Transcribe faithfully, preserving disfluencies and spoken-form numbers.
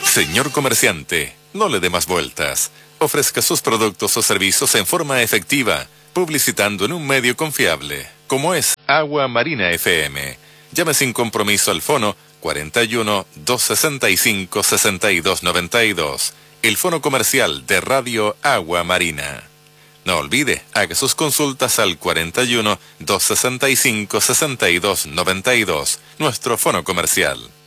Señor comerciante, no le dé más vueltas. Ofrezca sus productos o servicios en forma efectiva, publicitando en un medio confiable, como es Agua Marina F M. Llame sin compromiso al fono cuarenta y uno, doscientos sesenta y cinco, sesenta y dos noventa y dos, el fono comercial de Radio Agua Marina. No olvide, haga sus consultas al cuarenta y uno, doscientos sesenta y cinco, sesenta y dos noventa y dos, nuestro fono comercial.